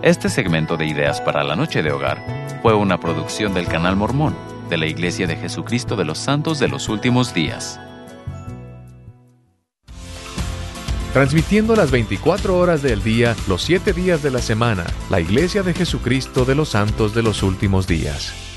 Este segmento de Ideas para la Noche de Hogar fue una producción del Canal Mormón de la Iglesia de Jesucristo de los Santos de los Últimos Días. Transmitiendo las 24 horas del día, los 7 días de la semana, la Iglesia de Jesucristo de los Santos de los Últimos Días.